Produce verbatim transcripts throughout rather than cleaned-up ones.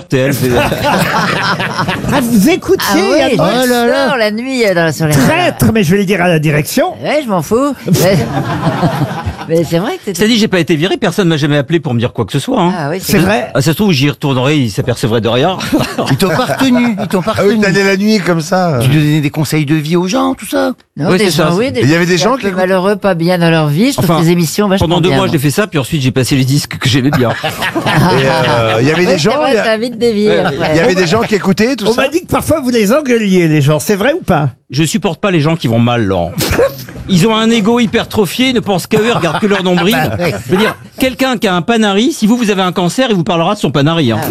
R T L. Ah, vous écoutiez Ah oui, il y a- je sors la nuit euh, dans, sur les... Traître, mais je vais le dire à la direction. Ouais, je m'en fous. Mais, mais c'est vrai que t'es... C'est dit, j'ai pas été viré, personne m'a jamais appelé pour me dire quoi que ce soit. Hein. Ah oui, C'est vrai. Ah, ça se trouve, j'y retournerai, ils s'apercevraient de rien. Ils t'ont pas retenu, ils t'ont pas Ah oui, retenu. t'allais la nuit comme ça. Tu donnais des conseils de vie aux gens, tout ça. Non, Oui, des c'est ça. gens, oui, des Il y avait des gens gens un peu qui- malheureux, pas bien dans leur vie. Je trouve Enfin, que les émissions vachement Pendant deux bien, mois, moi. j'ai fait ça, puis ensuite, j'ai passé les disques que j'aimais bien. Et euh, il y avait Oui, des c'est gens, vrai, il y a- ça a vite dévié après. il y avait des gens qui écoutaient tout On ça. m'a dit que parfois vous les engueuliez, les gens. C'est vrai ou pas? Je supporte pas les gens qui vont mal, Laurent. Ils ont un ego hypertrophié, ils ne pensent qu'à eux, ils regardent que leur nombril. Je veux dire, quelqu'un qui a un panari, si vous, vous avez un cancer, il vous parlera de son panari. Hein.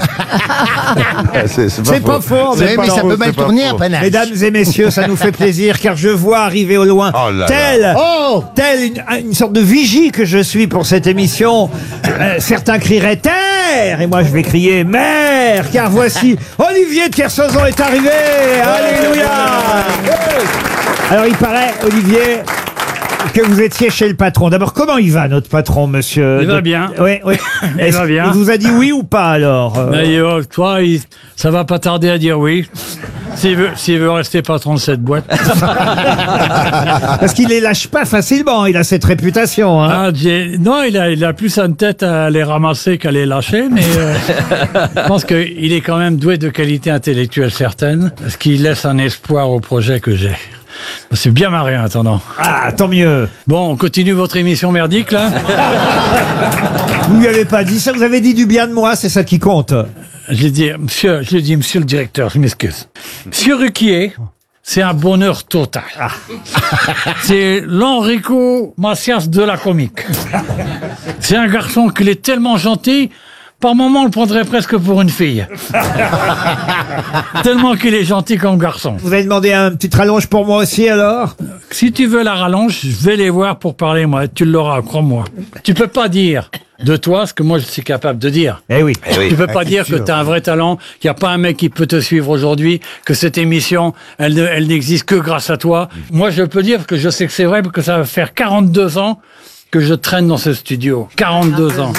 C'est C'est pas faux. C'est Ouais, mais pas ça faux, peut mal c'est pas tourner faux. un panache. Mesdames et messieurs, ça nous fait plaisir car je vois arriver au loin, Oh là là. tel, Oh tel une, une sorte de vigie que je suis pour cette émission. Euh, certains crieraient terre et moi je vais crier mère car voici Olivier de Kersauzon est arrivé. Alléluia. Alors il paraît, Olivier, que vous étiez chez le patron. D'abord, comment il va, notre patron, monsieur? Il va De- bien. Oui, oui. Il Est-ce va bien. qu'il vous a dit oui ou pas, alors? euh Mais, euh, toi, il- ça va pas tarder à dire oui. S'il veut, s'il veut rester patron de cette boîte. Parce qu'il les lâche pas facilement, il a cette réputation. Hein. Ah, j'ai- non, il a, il a plus une tête à les ramasser qu'à les lâcher, mais euh, je pense qu'il est quand même doué de qualité intellectuelle certaine, ce qui laisse un espoir au projet que j'ai. C'est bien marré en attendant. Ah, tant mieux. Bon, on continue votre émission merdique, là. Vous lui avez pas dit ça, vous avez dit du bien de moi, c'est ça qui compte. J'ai dit, monsieur, j'ai dit, monsieur le directeur, je m'excuse. Monsieur Ruquier, c'est un bonheur total. C'est l'Enrico Macias de la comique. C'est un garçon qu'il est tellement gentil, par moments on le prendrait presque pour une fille. Tellement qu'il est gentil comme garçon. Vous avez demandé un petit rallonge pour moi aussi, alors? Si tu veux la rallonge, je vais les voir pour parler, moi. Tu l'auras, crois-moi. Tu peux pas dire de toi ce que moi je suis capable de dire. Eh oui. Tu peux pas dire que tu as un vrai talent, qu'il n'y a pas un mec qui peut te suivre aujourd'hui, que cette émission, elle, ne- elle n'existe que grâce à toi. Moi, je peux dire que je sais que c'est vrai, parce que ça va faire quarante-deux ans que je traîne dans ce studio. quarante-deux ans.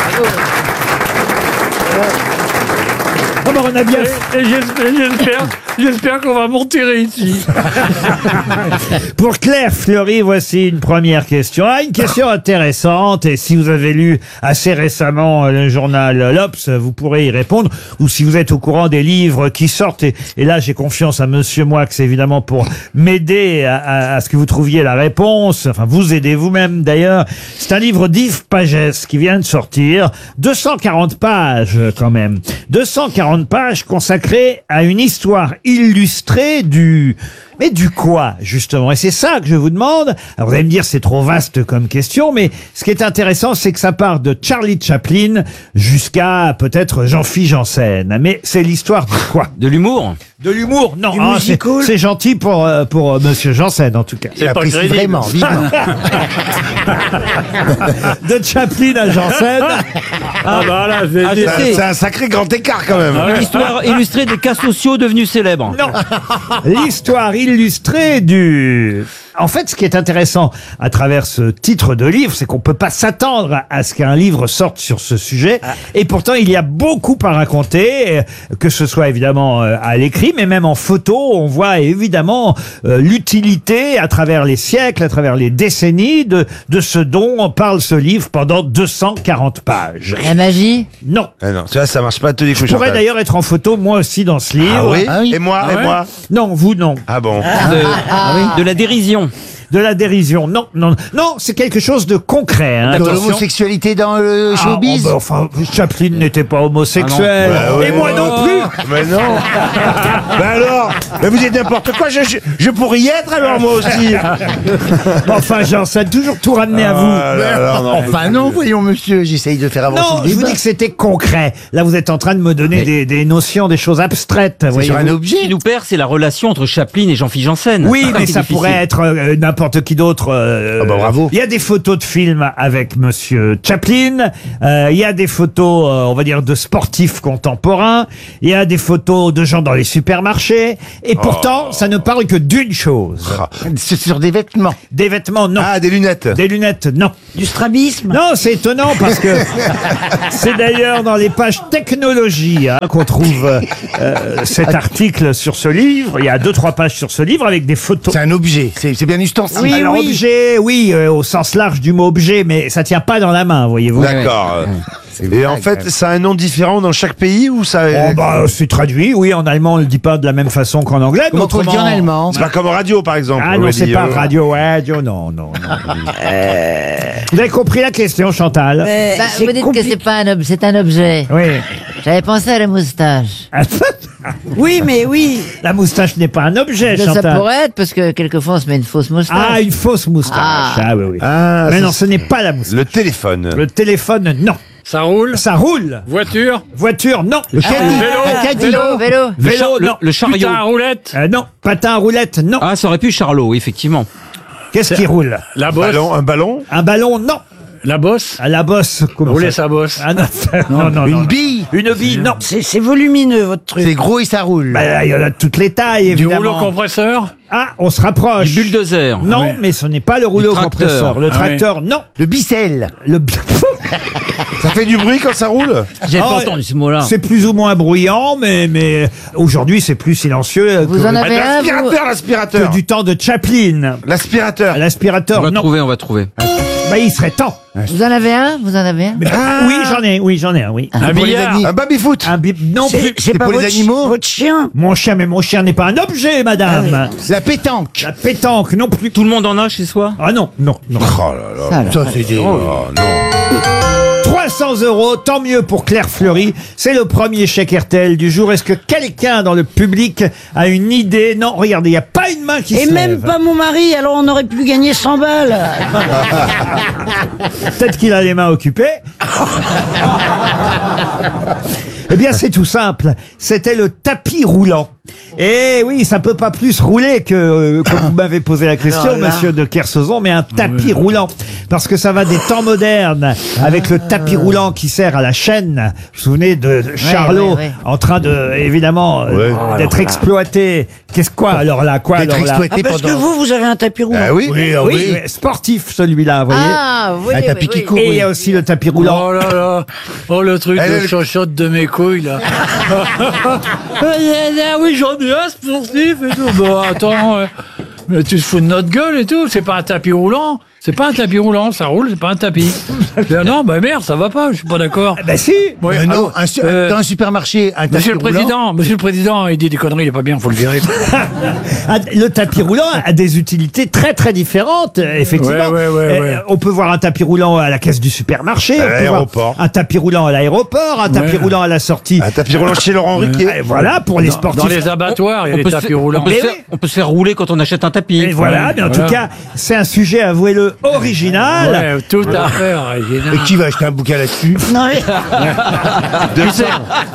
Oh, bah, on a bien. Et, et j'espère, j'espère, j'espère qu'on va monter ici. Pour Claire Fleury, voici une première question. Ah, une question intéressante. Et si vous avez lu assez récemment euh, le journal L'Obs, vous pourrez y répondre. Ou si vous êtes au courant des livres qui sortent. Et, et là, j'ai confiance à Monsieur Moix, évidemment, pour m'aider à, à- à ce que vous trouviez la réponse. Enfin, vous aidez vous-même, d'ailleurs. C'est un livre d'Yves Pagès qui vient de sortir. deux cent quarante pages, quand même. deux cent quarante pages consacrées à une histoire illustrée du... Mais du quoi, justement? Et c'est ça que je vous demande. Alors vous allez me dire, c'est trop vaste comme question, mais ce qui est intéressant, c'est que ça part de Charlie Chaplin jusqu'à peut-être Jean-Philippe Janssen. Mais c'est l'histoire de quoi? De l'humour. De l'humour? Non, Du ah, c'est musical? c'est gentil pour, euh, pour euh, Monsieur Janssen, en tout cas. C'est pas Apprécie crédible. vraiment, vivement. De Chaplin à Janssen. Ah bah là, je vais Ah, dire. je sais. C'est un sacré grand écart quand même. Ah ouais. Histoire illustrée des cas sociaux devenus célèbres. Non, l'histoire illustrée du... En fait, ce qui est intéressant à travers ce titre de livre, c'est qu'on peut pas s'attendre à ce qu'un livre sorte sur ce sujet. Et pourtant, il y a beaucoup à raconter, euh, que ce soit évidemment euh, à l'écrit, mais même en photo. On voit évidemment euh, l'utilité à travers les siècles, à travers les décennies de, de ce dont parle ce livre pendant deux cent quarante pages. La magie? Non. Ah non, tu vois, ça marche pas à tous les coups. Je pourrais Chantal. d'ailleurs être en photo, moi aussi, dans ce livre. Ah oui, Ah oui. Et moi, Ah et ouais moi. Non, vous, non. Ah bon. De, de la dérision. De la dérision. Non, non, non, c'est quelque chose de concret. Hein. De Attention. l'homosexualité dans le Ah, showbiz. oh, bah, enfin, Chaplin n'était pas homosexuel. Ah non. Bah, Et ouais. moi non plus. Mais non. Ben alors, mais vous dites n'importe quoi. Je, je, je pourrais y être alors moi aussi. Enfin, Jean, ça a toujours tout ramené à vous. Ah là là, non. Enfin non, voyons monsieur, j'essaye de faire avancer Non, le je vous débat. dis que c'était concret. Là, vous êtes en train de me donner Mais- des, des notions, des choses abstraites. C'est sur voyez-vous. un Ce objet. qui nous perd, c'est la relation entre Chaplin et Jean-Philippe Janssen. Oui, C'est mais qui ça difficile. pourrait être euh, n'importe qui d'autre. euh, Ah bah, bravo. Il y a des photos de films avec Monsieur Chaplin. euh, Il y a des photos, euh, on va dire, de sportifs contemporains. Il y a a des photos de gens dans les supermarchés. Et pourtant, ça ne parle que d'une chose. C'est sur des vêtements. Des vêtements, non. Ah, des lunettes. Des lunettes, non. Du strabisme. Non, c'est étonnant parce que c'est d'ailleurs dans les pages technologie hein, qu'on trouve euh, euh, cet article sur ce livre. Il y a deux, trois pages sur ce livre avec des photos. C'est un objet. C'est c'est bien ustensile. Oui, Alors, oui. objet, oui, euh, au sens large du mot objet, mais ça tient pas dans la main, voyez-vous. D'accord. Et en fait, ça a un nom différent dans chaque pays ou ça Oh, bah, c'est traduit, oui, en allemand on le dit pas de la même façon qu'en anglais. mais Comment on le dit en autrement- allemand? C'est pas comme radio, par exemple. Ah on non, va c'est dire. pas radio, radio, non, non. non. Vous avez compris la question, Chantal? Bah, vous dites que c'est pas un ob- c'est un objet. Oui. J'avais pensé à la moustache. Oui, mais oui. La moustache n'est pas un objet, Ça Chantal. pourrait être parce que quelquefois on se met une fausse moustache. Ah, une fausse moustache. Ah. Ah, oui, oui. Ah, mais ça, non, ce n'est pas la moustache. Le téléphone. Le téléphone, non. Ça roule. Ça roule. Voiture. Voiture, non. Le caddie. vélo, Un caddie. Vélo, vélo. Le, Vélo, char- le- non. le chariot. Putain, à roulette. Euh, non. Patin à roulette, non. Ah, ça aurait pu Charlot, effectivement. Qu'est-ce qui roule? La bosse. Ballon, un ballon. Un ballon, non. La bosse. À la bosse. comment Rouler ça sa bosse. Ah non, non, non, Une non. bille. Une bille, non. C'est volumineux, votre truc. C'est gros et ça roule. Bah, là, il y en a de toutes les tailles, Du évidemment. rouleau compresseur. Ah, on se rapproche. Du bulldozer. Non, Ah oui. mais ce n'est pas le rouleau tracteur. compresseur. Le Ah oui. tracteur, non. Le bicelle. Le... Ça fait du bruit quand ça roule. J'ai Oh, pas entendu ce mot-là. C'est plus ou moins bruyant, mais, mais aujourd'hui, c'est plus silencieux Vous que, en avez un, vous L'aspirateur, que l'aspirateur. du temps de Chaplin. L'aspirateur. On L'aspirateur, va non. trouver, on va trouver. Bah, il serait temps. Vous en avez un Vous en avez un Oui, j'en ai, oui, j'en ai un, oui. Un Pour les billard. amis. Un baby-foot. Un bip, non plus. C'est c'est pas pour les votre, animaux votre chien. Mon chien, mais mon chien n'est pas un objet, madame. La pétanque. La pétanque, non plus. Tout le monde en a chez soi? Ah non, non, non. Oh là là. Ça, là. Ça, c'est des... Oh non. trois cents euros, tant mieux pour Claire Fleury. C'est le premier chèque R T L du jour. Est-ce que quelqu'un dans le public a une idée? Non, regardez, il n'y a pas une main qui Et se même lève. pas mon mari, alors on aurait pu gagner cent balles. Peut-être qu'il a les mains occupées. Eh bien, c'est tout simple. C'était le tapis roulant. Et oui, ça peut pas plus rouler que, euh, comme vous m'avez posé la question, monsieur de Kersauzon, mais un tapis roulant. Parce que ça va des temps modernes, avec le tapis roulant qui sert à la chaîne. Vous vous souvenez de de Charlot, ouais, ouais. en train de, évidemment, euh, Ouais. d'être exploité. Qu'est-ce quoi, alors là, quoi, D'être alors là? exploité Ah, parce que pendant... vous, vous avez un tapis roulant. Ah oui. Oui, oui, sportif, celui-là, vous voyez. Ah, oui, Un oui, tapis qui oui. court. Et il y a aussi le tapis roulant. Oh là là. Oh le truc Elle, de elle- chochotte de mes couilles là. Ah oui, j'en ai un sportif et tout. Bon, attends. euh, Mais tu te fous de notre gueule et tout. C'est pas un tapis roulant. C'est pas un tapis roulant. Ça roule, c'est pas un tapis. Ben non, bah merde, ça va pas. Je suis pas d'accord. Ben si. Oui, Euh, non, alors, un su- euh, dans un supermarché, un tapis Monsieur le roulant. Président, Monsieur le Président, il dit des conneries, il est pas bien, faut le virer. Ah, le tapis roulant a des utilités très très différentes, euh, effectivement. Ouais, ouais, ouais, Euh, ouais. On peut voir un tapis roulant à la caisse du supermarché, À on peut voir l'aéroport. un tapis roulant à l'aéroport, un tapis Ouais. roulant à la sortie. Un tapis roulant chez Laurent Ruquier. Et voilà, pour les Dans sportifs. les abattoirs, il y a On des peut, se tapis faire, roulants. on, peut se Mais faire, oui. on peut se faire rouler quand on achète un tapis. Et voilà, Ouais, mais en voilà. tout cas, c'est un sujet, avouez-le, original. Ouais, tout à fait original. Et qui va acheter un bouquin là-dessus? Non, mais- Tu sais,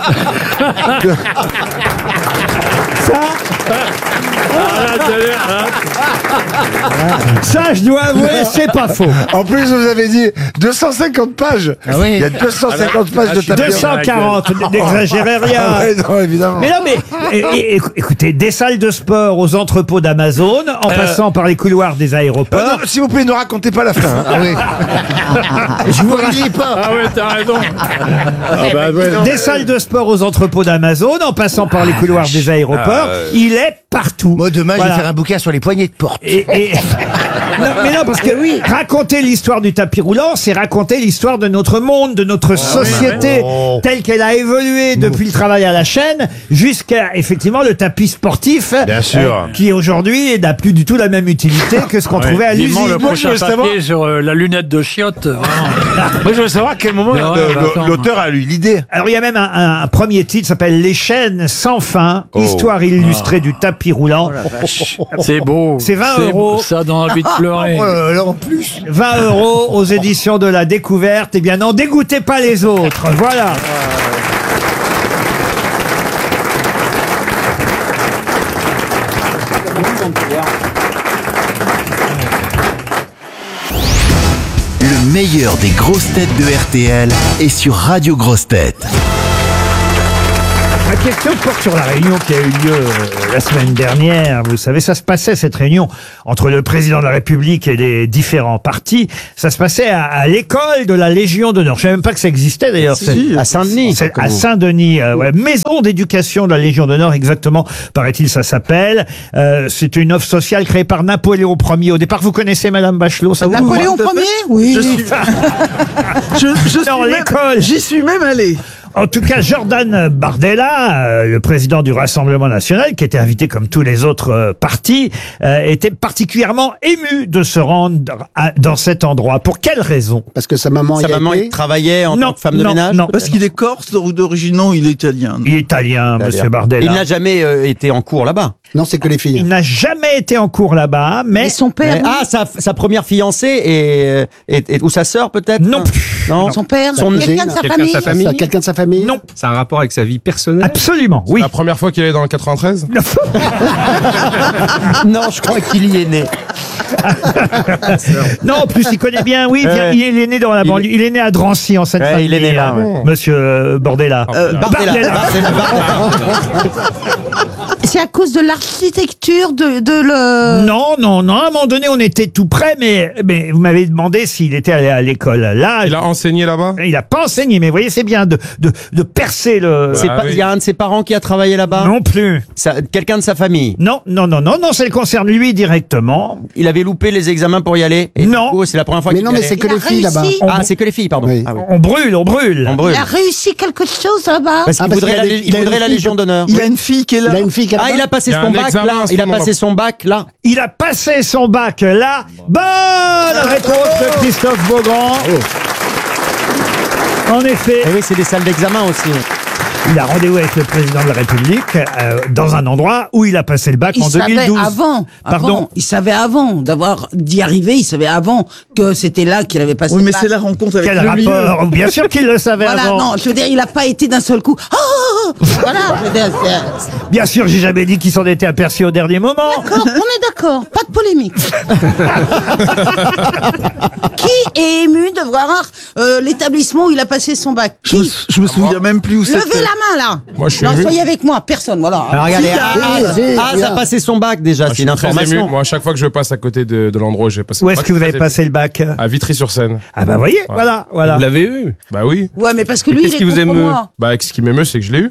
Ça, Ah, là, là, ça, je dois avouer, c'est pas faux. En plus, vous avez dit deux cent cinquante pages. Ah oui. Il y a deux cent cinquante pages de Ah, tapis deux cent quarante, n'exagérez rien. Ah ouais, non, évidemment. Mais non, mais é- é- écou- écoutez, des salles de sport aux entrepôts d'Amazon, en passant par les couloirs des Euh, aéroports. non, S'il vous plaît, ne racontez pas la fin. hein. Ah oui. Je vous lis pas. Ah ouais, t'as raison. Ah bah ouais. Des salles de sport aux entrepôts d'Amazon, en passant par les couloirs des aéroports, il est partout. Moi, demain, je Voilà. vais faire un bouquin sur les poignées de porte. Et, et- non, mais non, parce que oui, raconter l'histoire du tapis roulant, c'est raconter l'histoire de notre monde, de notre société, Oh. telle qu'elle a évolué depuis le travail à la chaîne jusqu'à effectivement le tapis sportif, Bien sûr. euh, qui aujourd'hui n'a plus du tout la même utilité que ce qu'on trouvait à Vivement l'usine. le Moi, je prochain veux savoir- papier sur euh, la lunette de chiotte. vraiment. Moi, je veux savoir à quel moment Ouais, le- bah, le- attends. l'auteur a eu l'idée. Alors il y a même un, un- un premier titre qui s'appelle Les chaînes sans fin, Oh. histoire illustrée du tapis roulant. C'est beau. C'est vingt beau, euros. Ça donne envie de pleurer. Oh là là, en plus. vingt euros aux éditions de la Découverte. Eh bien, n'en dégoûtez pas les autres. Voilà. Le meilleur des grosses têtes de R T L est sur Radio Grosses Têtes. Ma question porte sur la réunion qui a eu lieu euh, la semaine dernière. Vous savez, ça se passait, cette réunion, entre le président de la République et les différents partis. Ça se passait à, à l'école de la Légion d'honneur. Je savais même pas que ça existait, d'ailleurs. Si, C'est- à Saint-Denis. C'est à Saint-Denis, euh, ouais, maison d'éducation de la Légion d'honneur, exactement, paraît-il, ça s'appelle. Euh, c'est une offre sociale créée par Napoléon Ier. Au départ, vous connaissez Madame Bachelot, ça vous Napoléon Ier? Oui. Je suis, je, je suis Dans même- l'école. J'y suis même allé. En tout cas, Jordan Bardella, euh, le président du Rassemblement national, qui était invité comme tous les autres euh, partis, euh, était particulièrement ému de se rendre à- dans cet endroit. Pour quelle raison? Parce que sa maman Sa y a maman, été. il travaillait en Non, tant que femme de non, ménage. non. Parce qu'il est corse ou d'origine, non, il est italien. Il est italien, monsieur Bardella. Il n'a jamais euh, été en cours là-bas. Non, c'est que les filles. Il n'a jamais été en cours là-bas, mais Et son père? Ah, sa, sa première fiancée et, et, et- ou sa sœur peut-être. non plus. Non. Son père? Son- Quelqu'un de sa Quelqu'un de famille? sa famille. Ça, quelqu'un de sa famille. Non, C'est un rapport avec sa vie personnelle. absolument, oui. La première fois qu'il est dans le quatre-vingt-treize. Non, je crois qu'il y est né. Non, en plus, il connaît bien, oui, bien, Ouais. il est né dans la Il- banlieue. Il est né à Drancy, en Seine-Saint-Denis. Ouais, il est né là, ouais. Monsieur euh, Bordella. Euh, Bardella. Bardella. Ah, c'est le Bardella. C'est à cause de l'architecture de, de le... Non, non, non. À un moment donné, on était tout près, mais, mais vous m'avez demandé s'il était allé à l'école. Là, Il a enseigné là-bas. il a pas enseigné, mais vous voyez, c'est bien de, de, de percer le... C'est Ah pas- oui. Il y a un de ses parents qui a travaillé là-bas. Non plus. Ça- Quelqu'un de sa famille. Non, non, non, non, non, ça le concerne lui directement. Il avait loupé les examens pour y aller. Et Non. du coup, c'est la première fois Mais qu'il non, y mais allait. c'est que Il a les filles là-bas. réussi. Ah, c'est que les filles, pardon. Oui. Ah oui. On brûle, on brûle. On brûle. Il a réussi quelque chose là-bas? Parce qu'il Ah, parce voudrait qu'il la, a des- il il a voudrait une la fille Légion d'honneur. Il a une fille qui est là. Il a une fille qui a Ah, il a passé Il y a son un bac examen là. à ce Il a moment-là. passé son bac là. Il a passé son bac là. Bonne réponse de Christophe Beaugrand. En effet, Eh oui, c'est des salles d'examen aussi. il a rendez-vous avec le président de la République euh, dans un endroit où il a passé le bac Il en savait deux mille douze. avant, Pardon. avant, il savait avant d'avoir d'y arriver, il savait avant que c'était là qu'il avait passé Oui, mais le bac. c'est la rencontre avec Quel le milieu. rapport? Bien sûr qu'il le savait Voilà, avant. non, je veux dire, il a pas été d'un seul coup. Oh, voilà, je veux dire, c'est- Bien sûr, j'ai jamais dit qu'il s'en était aperçu au dernier moment. D'accord, on est d'accord, pas de polémique. Qui est ému de voir euh, l'établissement où il a passé son bac? Je me, Qui? je me souviens même plus où c'était. Levez la main là. Moi, je suis Non, ému. soyez avec moi, personne, voilà. Alors regardez. Si, Ah, si, ah, si, ah, ça bien. a passé son bac déjà. Ah, je C'est une suis très ému. information. Moi, à chaque fois que je passe à côté de, de l'endroit où j'ai passé. Où le est-ce bac, que vous je suis avez très passé le bac? ému. À Vitry-sur-Seine. Ah bah voyez, voilà, voilà. Vous l'avez eu? Bah oui. Ouais, mais parce que lui, Qu'est-ce il qui est vous contre émeut? moi. Bah, ce qui m'émeut, c'est que je l'ai eu.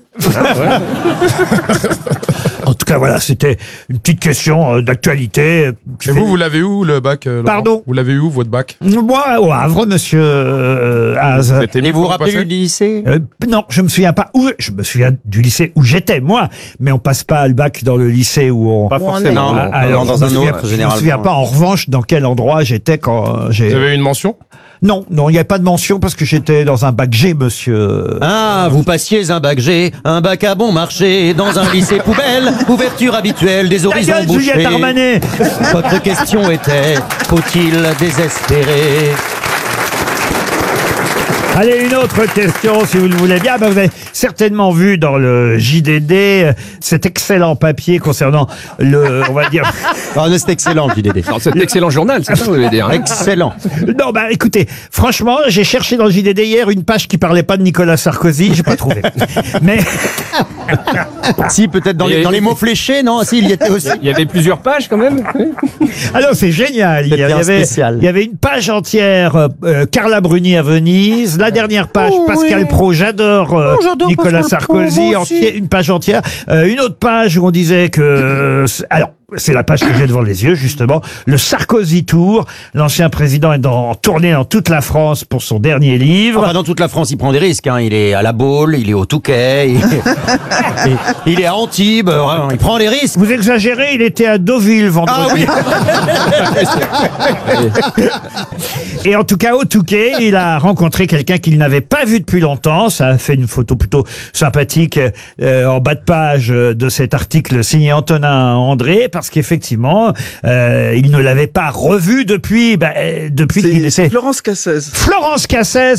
En tout cas, voilà, c'était une petite question euh, d'actualité. euh, qui Et fait- vous, vous l'avez eu où le bac euh, Laurent Pardon Vous l'avez eu où votre bac? Moi, au Havre, monsieur euh, Az. C'était Et vous vous rappelez passé du lycée? Euh, non, je me souviens pas où. Je me souviens du lycée où j'étais moi, mais on passe pas le bac dans le lycée où on. Pas forcément. Non, Ah, non, alors, dans je me un souviens- autre, Je me généralement. souviens pas en revanche dans quel endroit j'étais quand euh, j'ai. Vous avez eu une mention? Non, non, il n'y avait pas de mention parce que j'étais dans un bac G, monsieur. Ah, vous passiez un bac G, un bac à bon marché, dans un lycée poubelle, ouverture habituelle des Ta horizons gueule, bouchés. Juliette Armanet. Votre question était, faut-il désespérer? Allez, une autre question, si vous le voulez bien. Ben, vous avez certainement vu dans le J D D euh, cet excellent papier concernant le, on va dire. Ah, c'est excellent, J D D. C'est excellent journal, c'est ça, vous voulez dire. Excellent. Non, bah écoutez, franchement, j'ai cherché dans le J D D hier une page qui parlait pas de Nicolas Sarkozy, j'ai pas trouvé. Mais Si, peut-être dans, les- dans les mots fléchés, non? Si, il y était aussi. Il y avait plusieurs pages quand même. alors c'est génial. Il y, C'est bien avait, spécial. il y avait une page entière euh, euh, Carla Bruni à Venise, la dernière page Oh, Pascal oui. Pro, j'adore euh, Oh, j'adore Nicolas Pascal Pro, Sarkozy, moi aussi. entier- une page entière, Euh, une autre page où on disait que euh, c'est- alors c'est la page que j'ai devant les yeux, justement. Le Sarkozy Tour. L'ancien président est dans, en tournée dans toute la France pour son dernier livre. Enfin, dans toute la France, il prend des risques. Hein. Il est à La Baule, il est au Touquet, il est, et- il est à Antibes. Vraiment, il prend des risques. Vous exagérez, il était à Deauville vendredi. Ah oui. Et en tout cas, au Touquet, il a rencontré quelqu'un qu'il n'avait pas vu depuis longtemps. Ça a fait une photo plutôt sympathique euh, en bas de page de cet article signé Antonin André, parce qu'effectivement, euh, il ne l'avait pas revu depuis, bah, euh, depuis qu'il C'est était... Florence Cassez. Florence Cassez.